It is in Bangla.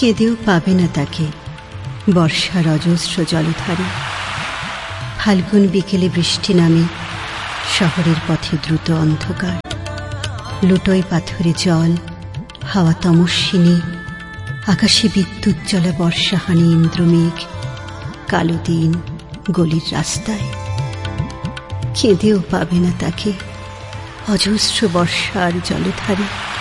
কেঁদেও পাবে না তাকে বর্ষার অজস্র জলধারে। ফাল্গুন বিকেলে বৃষ্টি নামে, শহরের পথে দ্রুত অন্ধকার। লুটোয় পাথরে জল, হাওয়া তমস্বিনী, আকাশে বিদ্যুৎ জ্বলা বর্ষাহানি ইন্দ্রমেঘ। কালো দিন গলির রাস্তায়, কেঁদেও পাবে না তাকে অজস্র বর্ষার জলধারে।